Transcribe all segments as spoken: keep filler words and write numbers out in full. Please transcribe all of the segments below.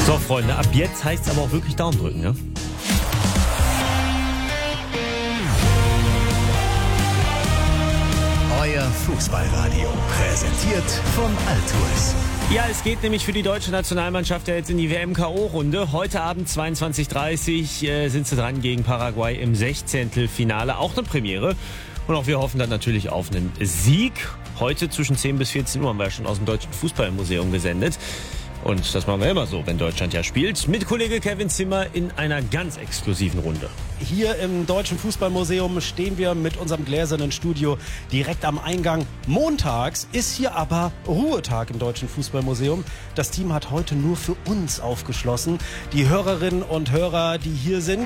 So, Freunde, ab jetzt heißt es aber auch wirklich Daumen drücken, ne? Euer Fußballradio, präsentiert von Altours. Ja, es geht nämlich für die deutsche Nationalmannschaft ja jetzt in die W M K O-Runde. Heute Abend zweiundzwanzig Uhr dreißig äh, sind sie dran gegen Paraguay im Sechzehntelfinale. Auch eine Premiere. Und auch wir hoffen dann natürlich auf einen Sieg. Heute zwischen zehn bis vierzehn Uhr haben wir ja schon aus dem Deutschen Fußballmuseum gesendet. Und das machen wir immer so, wenn Deutschland ja spielt. Mit Kollege Kevin Zimmer in einer ganz exklusiven Runde. Hier im Deutschen Fußballmuseum stehen wir mit unserem gläsernen Studio direkt am Eingang. Montags ist hier aber Ruhetag im Deutschen Fußballmuseum. Das Team hat heute nur für uns aufgeschlossen. Die Hörerinnen und Hörer, die hier sind,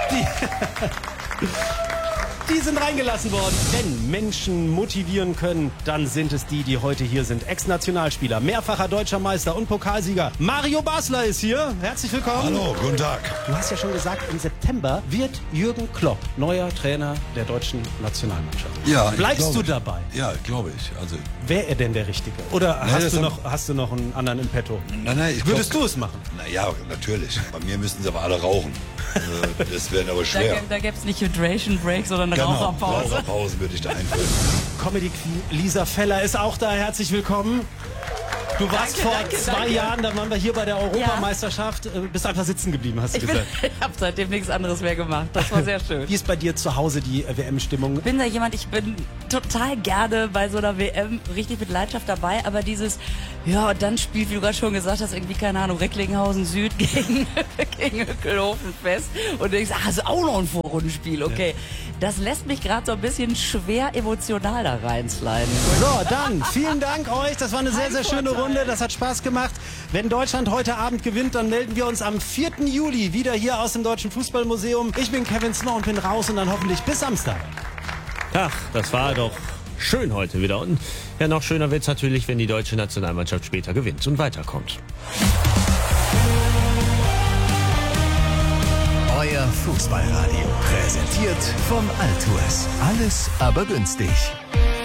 die... Die sind reingelassen worden. Wenn Menschen motivieren können, dann sind es die, die heute hier sind. Ex-Nationalspieler, mehrfacher deutscher Meister und Pokalsieger. Mario Basler ist hier. Herzlich willkommen. Hallo, guten Tag. Du hast ja schon gesagt, im September wird Jürgen Klopp neuer Trainer der deutschen Nationalmannschaft. Ja, Bleibst du ich. dabei? Ja, glaube ich. Also, Wäre er denn der Richtige? Oder Nein, hast, du das noch, hast du noch einen anderen im Petto? nein, nein, ich Würdest glaub, du es machen? Na ja, natürlich. Bei mir müssten sie aber alle rauchen. Äh, Das wäre aber Da, schwer. gä- da gäbe es nicht Hydration Break, sondern eine Genau, Raucherpause. Raucherpause würde ich da einführen. Comedy Queen Lisa Feller ist auch da. Herzlich willkommen. Du warst Danke, vor danke, zwei danke. Jahren, da waren wir hier bei der Europameisterschaft, äh, bist einfach sitzen geblieben, hast du Ich, bin, gesagt. ich habe seitdem nichts anderes mehr gemacht. Das war sehr schön. Wie ist bei dir zu Hause die äh, W M-Stimmung? Ich bin da jemand, ich bin total gerne bei so einer W M richtig mit Leidenschaft dabei, aber dieses, ja, und dann spielt, wie du gerade schon gesagt hast, irgendwie, keine Ahnung, Recklinghausen Süd gegen, gegen Hückelhofen fest und du denkst, ah, ist auch noch ein Vorrundenspiel, okay. Das lässt mich gerade so ein bisschen schwer emotional da reinsliden. So, dann, vielen Dank euch, das war eine sehr, sehr schöne Runde, das hat Spaß gemacht. Wenn Deutschland heute Abend gewinnt, dann melden wir uns am vierten Juli wieder hier aus dem Deutschen Fußballmuseum. Ich bin Kevin Zimmer und bin raus und dann hoffentlich bis Samstag. Ach, das war doch schön heute wieder. Und ja, noch schöner wird's natürlich, wenn die deutsche Nationalmannschaft später gewinnt und weiterkommt. Euer Fußballradio, präsentiert von Altours. Alles aber günstig.